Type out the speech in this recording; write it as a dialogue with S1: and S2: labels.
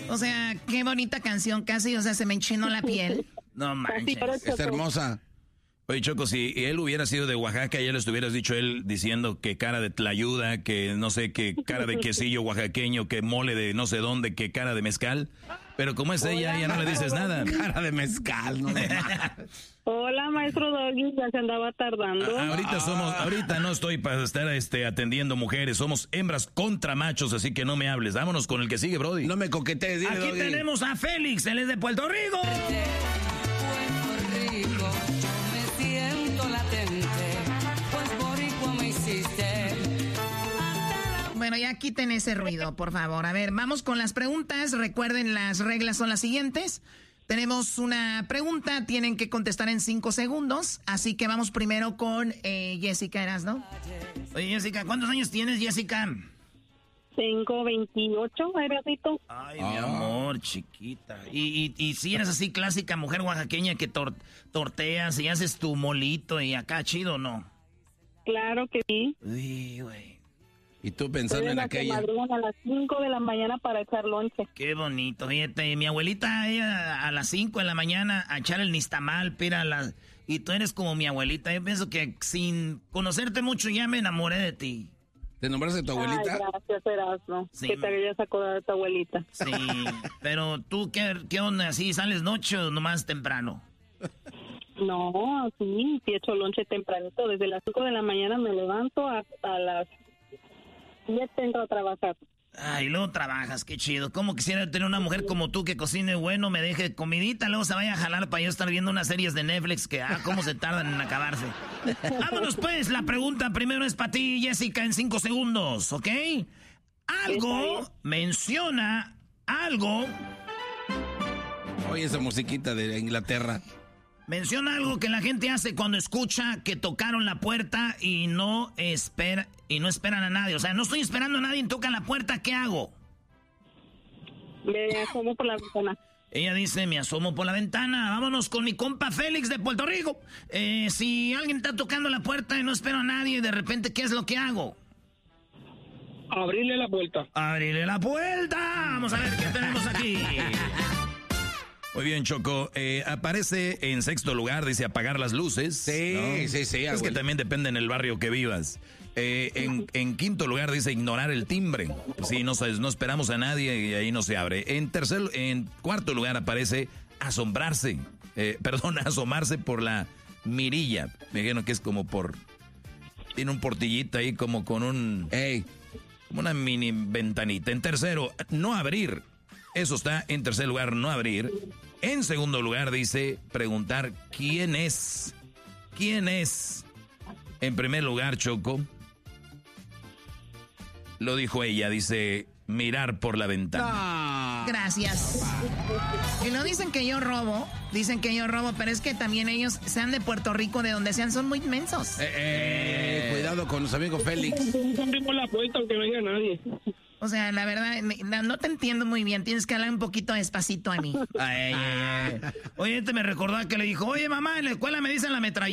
S1: O sea, qué bonita canción casi, o sea, se me enchinó la piel.
S2: No manches.
S3: Es hermosa.
S2: Oye, Choco, si él hubiera sido de Oaxaca, ya le estuvieras dicho él diciendo que cara de tlayuda, que no sé, que cara de quesillo oaxaqueño, que mole de no sé dónde, que cara de mezcal. Pero como es ella, ya no le dices nada.
S3: Cara de mezcal, ¿no?
S4: Hola, maestro Doggy, ya se andaba tardando.
S2: Ahorita no estoy para estar atendiendo mujeres, somos hembras contra machos, así que no me hables. Vámonos con el que sigue, Brody.
S3: No me coquetees, dile,
S2: Aquí
S3: Doggy.
S2: tenemos a Félix, él es de Puerto Rico.
S5: Puerto Rico, yo me siento latente, pues boricua me hiciste.
S1: Bueno, ya quiten ese ruido, por favor. A ver, vamos con las preguntas. Recuerden, las reglas son las siguientes. Tenemos una pregunta, tienen que contestar en 5 segundos. Así que vamos primero con Jessica, ¿no?
S2: Oye, Jessica, ¿cuántos años tienes, Jessica?
S4: Tengo 28, Erasito.
S2: Ay, mi amor, chiquita. Y si eres así clásica mujer oaxaqueña que torteas y haces tu molito y acá chido, ¿no?
S4: Claro que sí.
S2: Uy, güey.
S3: Y tú pensando en aquella.
S4: Madrugan a las 5 de la mañana para echar lonche.
S2: Qué bonito, fíjate, mi abuelita, ella a las 5 de la mañana a echar el nistamal, y tú eres como mi abuelita. Yo pienso que sin conocerte mucho ya me enamoré de ti.
S3: ¿Te nombraste tu abuelita?
S4: Ay, gracias, Erasmo.
S2: Sí.
S4: Que te hayas acordado de tu abuelita.
S2: Sí, pero tú, ¿qué onda? ¿Sí sales noche o nomás temprano?
S4: No, sí echo lonche tempranito. Desde las 5 de la mañana me levanto hasta las 10 entro a trabajar.
S2: Ay, luego trabajas, qué chido. ¿Cómo quisiera tener una mujer como tú que cocine bueno, me deje comidita, luego se vaya a jalar para yo estar viendo unas series de Netflix que, cómo se tardan en acabarse. Vámonos pues, la pregunta primero es para ti, Jessica, en 5 segundos, ¿ok? Menciona algo.
S3: Oye, esa musiquita de Inglaterra.
S2: Menciona algo que la gente hace cuando escucha que tocaron la puerta y no esperan a nadie. O sea, no estoy esperando a nadie, tocan la puerta, ¿qué hago?
S4: Me asomo por la ventana.
S2: Ella dice, me asomo por la ventana. Vámonos con mi compa Félix de Puerto Rico. Si alguien está tocando la puerta y no espero a nadie, de repente, ¿qué es lo que hago?
S6: Abrirle la puerta.
S2: ¡Abrirle la puerta! Vamos a ver qué tenemos aquí. Muy bien, Choco. Aparece en 6º lugar, dice apagar las luces.
S3: Sí,
S2: ¿no?
S3: sí.
S2: Es que también depende en el barrio que vivas. En 5º lugar dice ignorar el timbre. Sí, no esperamos a nadie y ahí no se abre. En 4º lugar aparece asombrarse. Asomarse por la mirilla. Me imagino que es como tiene un portillito ahí como con como una mini ventanita. En 3º, no abrir. Eso está en 3er lugar, no abrir. En 2º lugar dice preguntar quién es. ¿Quién es? En primer lugar, Choco, lo dijo ella, dice mirar por la ventana.
S1: Gracias. Y no dicen que yo robo, pero es que también ellos, sean de Puerto Rico, de donde sean, son muy inmensos.
S3: Cuidado con los amigos Félix.
S6: Abrimos la puerta aunque no haya nadie.
S1: O sea, la verdad, no te entiendo muy bien. Tienes que hablar un poquito despacito a mí.
S2: Oye, me recordó que le dijo, oye, mamá, en la escuela me dicen la metralleta.